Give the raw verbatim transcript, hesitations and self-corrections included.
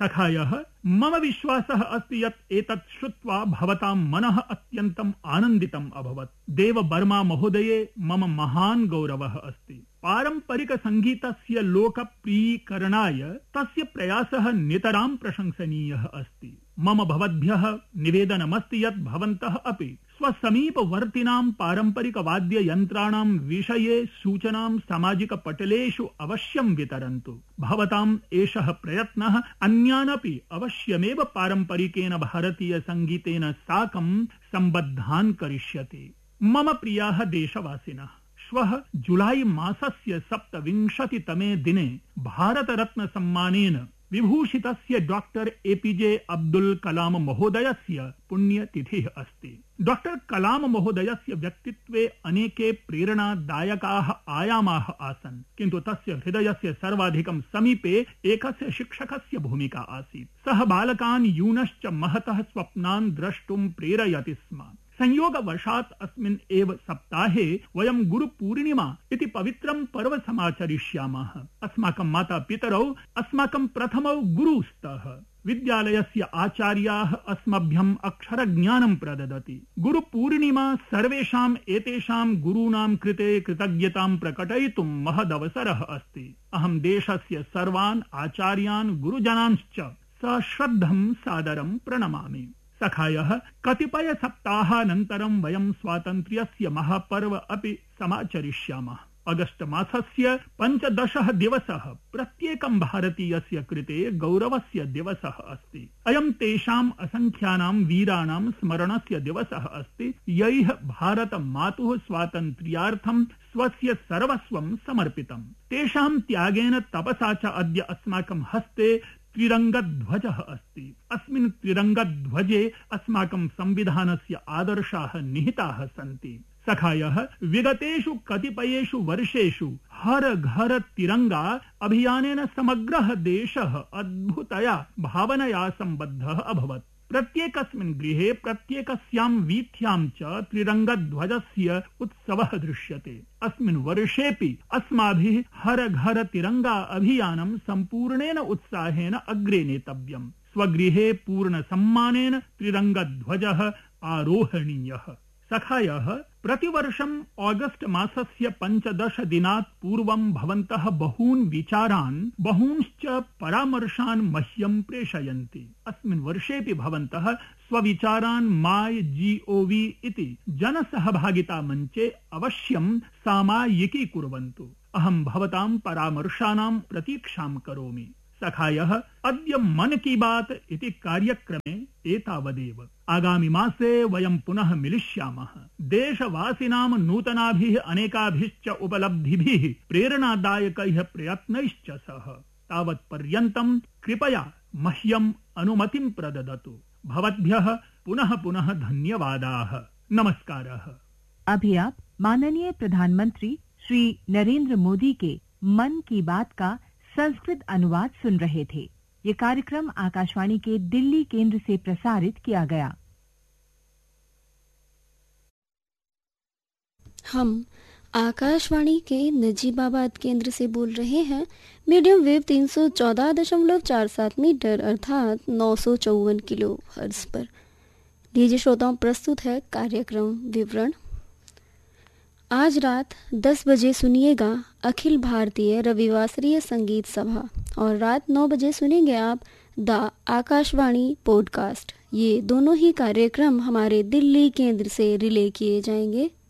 सखायः, मम विश्वासः अस्ति यत् एतत् श्रुत्वा भवतां मनः अत्यन्तम् आनन्दितम् अभवत्। देव वर्मा महोदये मम महान् गौरवः अस्ति। पारम्परिकसङ्गीतस्य लोकप्रियीकरणाय तस्य प्रयासः नितरां प्रशंसनीयः अस्ति। मम भवद्भ्यः निवेदनमस्ति यत् भवन्तः अपि स्वसमीपवर्तिनां पारम्परिकवाद्ययन्त्राणां विषये सूचनां सामाजिकपटलेषु अवश्यं वितरन्तु। भवताम् एषः प्रयत्नः अन्यान् अपि अवश्यमेव पारम्परिकेन भारतीयसङ्गीतेन साकं सम्बद्धान् करिष्यति। मम प्रियाः देशवासिनः, श्वः जुलाई मासस्य सप्तविंशतितमे दिने भारतरत्नसम्मानेन विभूषितस्य डॉक्टर एपीजे अब्दुल कलाम महोदयस्य पुण्यतिथिः अस्ति। डॉक्टर कलाम महोदयस्य व्यक्तित्वे अनेके प्रेरणादायकाः आयामाः आसन्, किन्तु तस्य हृदयस्य सर्वाधिकं समीपे एकस्य शिक्षकस्य भूमिका आसीत्। सः बालकान् यूनश्च महतः स्वप्नान् द्रष्टुं प्रेरयति स्म। संयोगवशात् अस्मिन् एव सप्ताहे वयं गुरुपूर्णिमा इति पवित्रं पर्व समाचरिष्यामः। अस्माकं माता पितरौ अस्माकं प्रथमौ गुरु स्तः। विद्यालयस्य आचार्याः अस्मभ्यम् अक्षरज्ञानं प्रददति। गुरुपूर्णिमा सर्वेषाम् एतेषां गुरूणां कृते कृतज्ञतां प्रकटयितुं महदवसरः अस्ति। अहं देशस्य सर्वान् आचार्यान् गुरुजनांश्च सश्रद्धं सादरं प्रणमामि। सखायः, कतिपय सप्ताहानन्तरं वयं स्वातन्त्र्यस्य महापर्व अपि समाचरिष्यामः। अगस्त मासस्य पञ्चदशः दिवसः प्रत्येकं भारतीयस्य कृते गौरवस्य दिवसः अस्ति। अयं तेषाम् असङ्ख्यानां वीराणां स्मरणस्य दिवसः अस्ति, यैः भारतमातुः स्वातन्त्र्यार्थं स्वस्य सर्वस्वं समर्पितम्। तेषां त्यागेन तपसा च अद्य अस्माकं हस्ते त्रिरङ्गध्वजः अस्ति। अस्मिन् त्रिरङ्गध्वजे अस्माकं संविधानस्य आदर्शाः निहिताः सन्ति। सखायः, विगतेषु कतिपयेषु वर्षेषु हर घर तिरंगा अभियानेन समग्रः देशः अद्भुतया भावनया सम्बद्धः अभवत्। प्रत्येकस्मिन् गृहे प्रत्येकस्यां वीथ्यां च त्रिरङ्गध्वजस्य उत्सवः दृश्यते। अस्मिन् वर्षेऽपि अस्माभिः हर घर तिरंगा अभियानं सम्पूर्णेन उत्साहेन अग्रे नेतव्यम्। स्वगृहे पूर्ण सम्मानेन त्रिरङ्गध्वजः आरोहणीयः। सखायः, प्रतिवर्षम् ऑगस्ट मासस्य पञ्चदश दिनात् पूर्वं भवन्तः बहून् विचारान् बहूंश्च परामर्शान् मह्यं प्रेषयन्ति। अस्मिन् वर्षेऽपि भवन्तः स्वविचारान् माय जीओवी इति जनसहभागिता मञ्चे अवश्यं सामायिकीकुर्वन्तु। अहं भवतां परामर्शानां प्रतीक्षां करोमि। सखायः, अद्य मन की बात इति कार्यक्रमे एतावदेव। आगामि मासे वयं पुनः मिलिष्यामः। देशवासिनां नूतनाभिः अनेकाभिश्च उपलब्धिभिः प्रेरणादायकैः प्रयत्नैश्च सह। तावत् पर्यन्तं कृपया मह्यम् अनुमतिं प्रददतु। भवद्भ्यः पुनः पुनः धन्यवादाः। नमस्कारः। अभी आप माननीय प्रधानमंत्री श्री नरेंद्र मोदी के मन की बात का संस्कृत अनुवाद सुन रहे थे। ये कार्यक्रम आकाशवाणी के दिल्ली केंद्र से प्रसारित किया गया। हम आकाशवाणी के नजीबाबाद केंद्र से बोल रहे हैं। मीडियम वेव तीन सौ चौदह दशमलव चार सात मीटर अर्थात नौ सौ चौवन किलो हर्ट्ज पर। लीजिए श्रोताओं, प्रस्तुत है कार्यक्रम विवरण। आज रात दस बजे सुनिएगा अखिल भारतीय रविवासरीय संगीत सभा और रात नौ बजे सुनेंगे आप द आकाशवाणी पॉडकास्ट। ये दोनों ही कार्यक्रम हमारे दिल्ली केंद्र से रिले किए जाएंगे।